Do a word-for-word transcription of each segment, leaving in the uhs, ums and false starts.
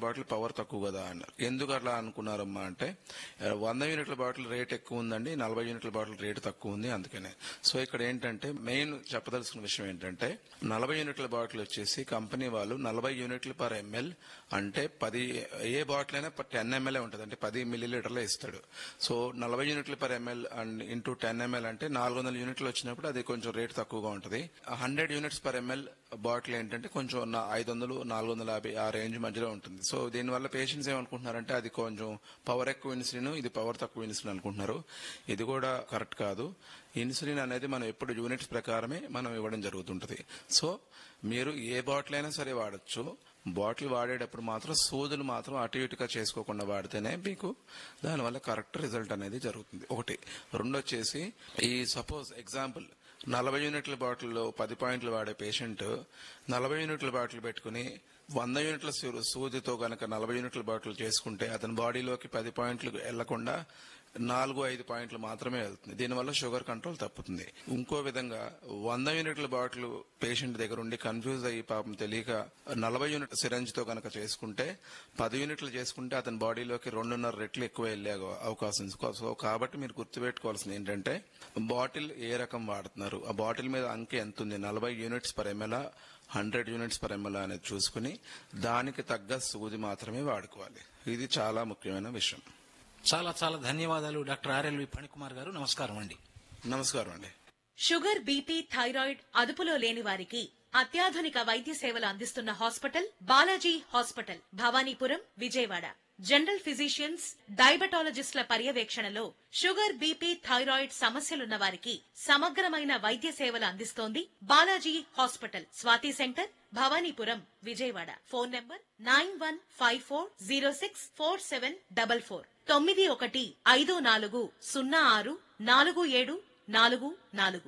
Bottle power తక్కువ కదా అన్నారు. ఎందుకు అట్లా అనుకున్నారమ్మా అంటే వంద యూనిట్ల బాటిల్ రేట్ ఎక్కువ ఉందండి, నలభై యూనిట్ల బాటిల్ రేటు తక్కువ ఉంది, అందుకనే. సో ఇక్కడ ఏంటంటే మెయిన్ చెప్పదలుచుకున్న విషయం ఏంటంటే నలభై యూనిట్ల బాటిల్ వచ్చేసి కంపెనీ వాళ్ళు నలభై యూనిట్లు పర్ ఎంఎల్ అంటే పది ఏ బాటిల్ అయినా టెన్ ఎంఎల్ ఉంటుంది, అంటే పది మిల్లీ లీటర్లే ఇస్తాడు. సో నలభై యూనిట్లు per ML and into ten ML అంటే నాలుగు వందల యూనిట్లు వచ్చినప్పుడు అది కొంచెం రేట్ తక్కువగా ఉంటుంది. Hundred units per ML bottle ఏంటంటే కొంచెం ఐదు వందలు నాలుగు వందల యాభై ఆ రేంజ్ మధ్యలో ఉంటుంది. సో దీనివల్ల పేషెంట్స్ ఏమనుకుంటున్నారంటే అది కొంచెం పవర్ ఎక్కువ ఇన్సులిన్, ఇది పవర్ తక్కువ ఇన్సులిన్ అనుకుంటున్నారు. ఇది కూడా కరెక్ట్ కాదు. ఇన్సులిన్ అనేది మనం ఎప్పుడు యూనిట్స్ ప్రకారమే మనం ఇవ్వడం జరుగుతుంటది. సో మీరు ఏ బాటిల్ అయినా సరే వాడచ్చు. బాటిల్ వాడేటప్పుడు మాత్రం సూదులు మాత్రం అటు ఇటుగా చేసుకోకుండా వాడితేనే మీకు దానివల్ల కరెక్ట్ రిజల్ట్ అనేది జరుగుతుంది. ఒకటి. రెండు వచ్చేసి ఈ సపోజ్ ఎగ్జాంపుల్ నలభై యూనిట్ల బాటిల్లో పది పాయింట్లు వాడే పేషెంట్ నలభై యూనిట్ల బాటిల్ పెట్టుకుని వంద యూనిట్ల సూదితో గనక నలభై యూనిట్ల బాటిల్ చేసుకుంటే అతని బాడీలోకి పది పాయింట్లు వెళ్లకుండా నాలుగు ఐదు పాయింట్లు మాత్రమే వెళ్తుంది. దీనివల్ల షుగర్ కంట్రోల్ తప్పుతుంది. ఇంకో విధంగా వంద యూనిట్ల బాటిల్ పేషెంట్ దగ్గర ఉండి కన్ఫ్యూజ్ అయ్యి పాపం తెలియక నలభై యూనిట్ సిరంజ్ తో గనక చేసుకుంటే పది యూనిట్లు చేసుకుంటే అతని బాడీలోకి రెండున్నర రెట్లు ఎక్కువ వెళ్లే అవకాశం. సో కాబట్టి మీరు గుర్తుపెట్టుకోవాల్సింది ఏంటంటే బాటిల్ ఏ రకం వాడుతున్నారు, ఆ బాటిల్ మీద అంకె ఎంత ఉంది, నలభై units per ML hundred units per ML అనేది చూసుకుని దానికి తగ్గ సూది మాత్రమే వాడుకోవాలి. ఇది చాలా ముఖ్యమైన విషయం. చాలా చాలా ధన్యవాదాలు డాక్టర్ ఆర్ఎల్వి ఫణికుమార్ గారు. నమస్కారం అండి. నమస్కారం అండి. షుగర్, బీపీ, థైరాయిడ్ అదుపులో లేని వారికి అత్యాధునిక వైద్య సేవలు అందిస్తున్న hospital Balaji hospital, Bhavanipuram, Vijayawada. General physicians, డయాబెటాలజిస్టుల పర్యవేక్షణలో షుగర్, బీపీ, థైరాయిడ్ సమస్యలున్న వారికి సమగ్రమైన వైద్య సేవలు అందిస్తోంది Balaji hospital. Swathi centre, Bhavanipuram, Vijayawada. Phone number nine one five four zero six four seven double four తొమ్మిది ఒకటి ఐదు నాలుగు సున్నా ఆరు నాలుగు ఏడు నాలుగు నాలుగు.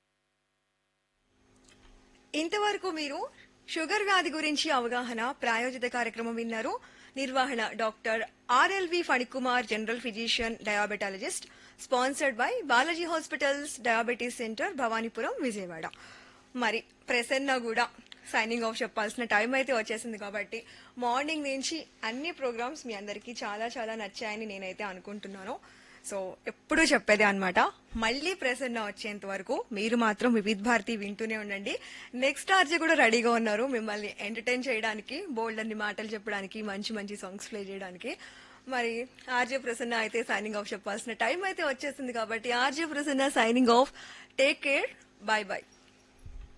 ఇంతవరకు మీరు షుగర్ వ్యాధి గురించి అవగాహన ప్రాయోజిత కార్యక్రమం విన్నారు. నిర్వహణ doctor RLV Phanikumar, general physician, diabetologist. Sponsored by Balaji hospitals, diabetes centre, Bhavanipuram, Vijayawada. మరి ప్రసన్న కూడా సైనింగ్ ఆఫ్ చెప్పాల్సిన టైం అయితే వచ్చేసింది కాబట్టి మార్నింగ్ నుంచి అన్ని ప్రోగ్రామ్స్ మీ అందరికీ చాలా చాలా నచ్చాయని నేనైతే అనుకుంటున్నాను. సో ఎప్పుడూ చెప్పేదే అనమాట, మళ్ళీ ప్రసన్న వచ్చేంత వరకు మీరు మాత్రం వివిధ్ భారతి వింటూనే ఉండండి. నెక్స్ట్ ఆర్జే కూడా రెడీగా ఉన్నారు మిమ్మల్ని ఎంటర్టైన్ చేయడానికి, బోల్డ్ అన్ని మాటలు చెప్పడానికి, మంచి మంచి సాంగ్స్ ప్లే చేయడానికి. మరి ఆర్జే ప్రసన్న అయితే సైనింగ్ ఆఫ్ చెప్పాల్సిన టైం అయితే వచ్చేసింది కాబట్టి RJ Prasanna signing off. Take care, by by.